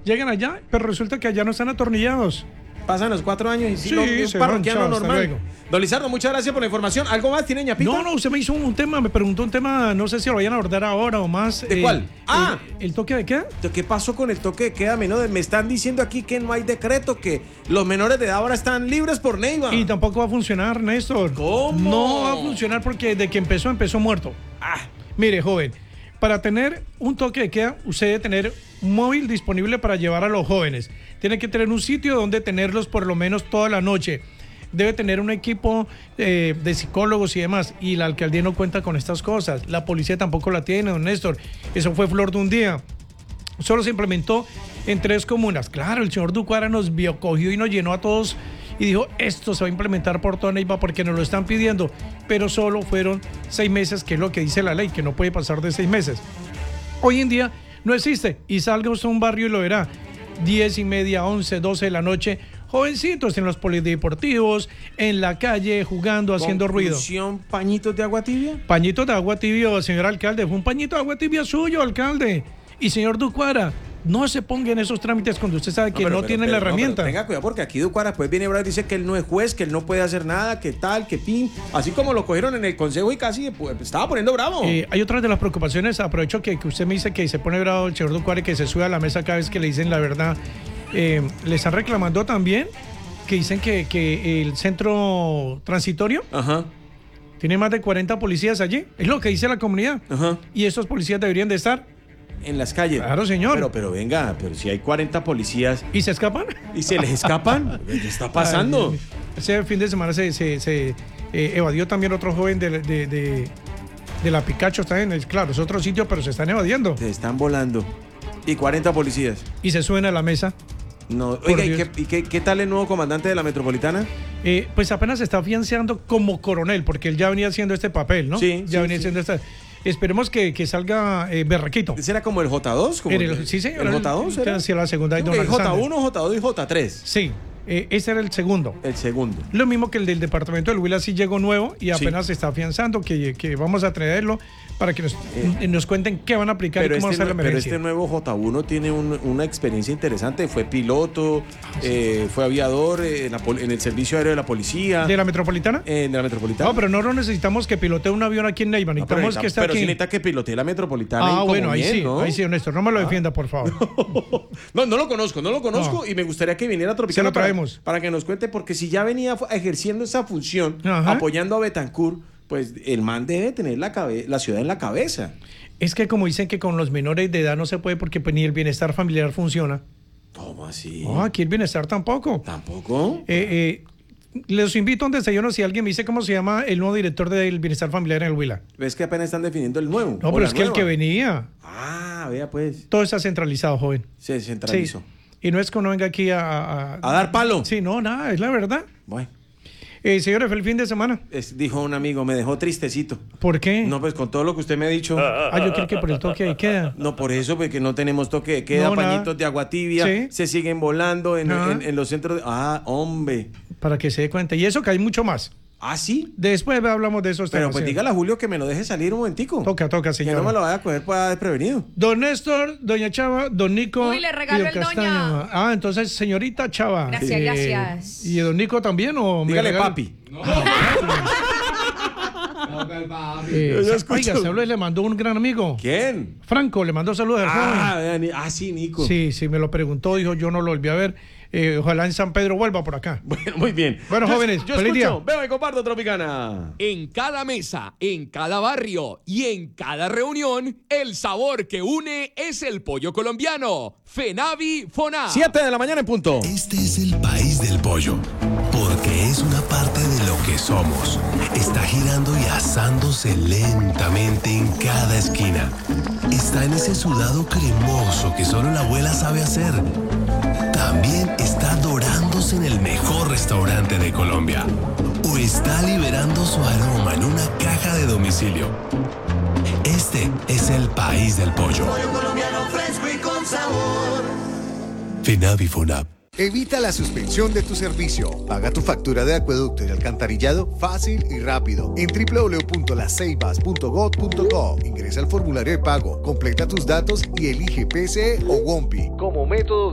Llegan allá, pero resulta que allá no están atornillados. Pasan los 4 años y Sí, un se parroquiano van, chao, hasta normal. luego. Don Lizardo, muchas gracias por la información. ¿Algo más tiene, ñapita? No, usted me hizo un tema, me preguntó un tema, no sé si lo vayan a abordar ahora o más. ¿De cuál? ¿El toque de queda? ¿Qué pasó con el toque de queda menor? Me están diciendo aquí que no hay decreto, que los menores de edad ahora están libres por Neiva. Y tampoco va a funcionar, Néstor. ¿Cómo? No va a funcionar porque desde que empezó muerto. Mire, joven, para tener un toque de queda, usted debe tener un móvil disponible para llevar a los jóvenes. Tiene que tener un sitio donde tenerlos por lo menos toda la noche. Debe tener un equipo de psicólogos y demás. Y la alcaldía no cuenta con estas cosas. La policía tampoco la tiene, don Néstor. Eso fue flor de un día. Solo se implementó en 3 comunas. Claro, el señor Ducuara nos cogió y nos llenó a todos y dijo, esto se va a implementar por toda Neiva porque nos lo están pidiendo. Pero solo fueron 6 meses, que es lo que dice la ley, que no puede pasar de 6 meses. Hoy en día no existe. Y salga usted a un barrio y lo verá. 10:30, 11, 12 de la noche, jovencitos en los polideportivos, en la calle, jugando, haciendo ruido. ¿Pañitos de agua tibia? Pañitos de agua tibia, señor alcalde. Fue un pañito de agua tibia suyo, alcalde. Y señor Ducuara, no se ponga en esos trámites cuando usted sabe que no tiene la herramienta. Tenga cuidado porque aquí Ducuara pues viene y dice que él no es juez, que él no puede hacer nada, que tal, que pin. Así como lo cogieron en el consejo y casi pues, estaba poniendo bravo. Hay otras de las preocupaciones. Aprovecho que usted me dice que se pone bravo el señor Ducuara y que se sube a la mesa cada vez que le dicen la verdad. Le están reclamando también que dicen que el centro transitorio tiene más de 40 policías allí. Es lo que dice la comunidad. Y estos policías deberían de estar en las calles. Claro, señor. Pero venga, pero si hay 40 policías. ¿Y se escapan? ¿Y se les escapan? ¿Qué está pasando? Ay, ese fin de semana se evadió también otro joven de la Picacho. Está claro, es otro sitio, pero se están evadiendo. Se están volando. Y 40 policías. Y se suben a la mesa. No, oiga, ¿y qué tal el nuevo comandante de la Metropolitana? Pues apenas se está afianzando como coronel, porque él ya venía haciendo este papel, ¿no? Sí. Ya venía haciendo esta. Esperemos que salga berraquito. ¿Será como el J2? Sí, señor. ¿El J2 era? Hacia la segunda. ¿El J1, J2 y J3? Sí. Ese era el segundo. El segundo. Lo mismo que el del departamento del Huila, sí llegó nuevo y apenas se está afianzando, que vamos a traerlo para que nos cuenten qué van a aplicar y cómo va a ser la emergencia. Pero este nuevo J1 tiene una experiencia interesante. Fue piloto, fue aviador en el servicio aéreo de la policía. ¿De la Metropolitana? De la Metropolitana. No, pero no necesitamos que pilotee un avión aquí en Neiva. Necesitamos que esté aquí. Pero sí necesita que pilotee la Metropolitana. Bueno, bien, ahí sí, ¿no? ahí sí, Néstor. No me lo defienda, por favor. No lo conozco y me gustaría que viniera a Tropicana. Se lo traemos. Para que nos cuente, porque si ya venía ejerciendo esa función, apoyando a Betancourt, pues el man debe tener la ciudad en la cabeza. Es que como dicen que con los menores de edad no se puede porque pues, ni el bienestar familiar funciona. ¿Cómo así? Aquí el bienestar tampoco. ¿Tampoco? Les invito a un desayuno si alguien me dice cómo se llama el nuevo director del bienestar familiar en el Huila. ¿Ves que apenas están definiendo el nuevo? No, pero es que el que venía. Vea pues. Todo está centralizado, joven. Se centralizó. Sí. Y no es que uno venga aquí a dar palo. Sí, no, nada, es la verdad. Bueno. Señores, fue el fin de semana. Dijo un amigo, me dejó tristecito. ¿Por qué? No, pues con todo lo que usted me ha dicho. Yo creo que por el toque de queda. No, por eso, porque no tenemos toque de queda, pañitos de agua tibia. ¿Sí? Se siguen volando en los centros. Hombre. Para que se dé cuenta. Y eso que hay mucho más. ¿Ah, sí? Después hablamos de esos temas. Pero pues dígale a Julio que me lo deje salir un momentico. Toca, señor. Que no me lo vaya a coger para desprevenido. Don Néstor, doña Chava, don Nico. Uy, le regalo el doña. Entonces, señorita Chava. Gracias. ¿Y don Nico también o dígale papi. No. Oiga, saludos, le mandó un gran amigo. ¿Quién? Franco, le mandó saludos al joven. Sí, Nico. Sí, me lo preguntó, dijo, yo no lo volví a ver. Ojalá en San Pedro vuelva por acá. Bueno, muy bien. Bueno, jóvenes, yo feliz escucho, día. veo y comparto Tropicana. En cada mesa, en cada barrio y en cada reunión, el sabor que une es el pollo colombiano. Fenavi Foná. 7 de la mañana en punto. Este es el país del pollo, porque es una parte de lo que somos. Está girando y asándose lentamente en cada esquina. Está en ese sudado cremoso que solo la abuela sabe hacer. También está dorándose en el mejor restaurante de Colombia. O está liberando su aroma en una caja de domicilio. Este es el país del pollo. Pollo colombiano fresco y con sabor. Fenavi Fonab. Evita la suspensión de tu servicio. Paga tu factura de acueducto y alcantarillado fácil y rápido en www.laceibas.gov.co. Ingresa al formulario de pago, completa tus datos y elige PCE o WOMPI como método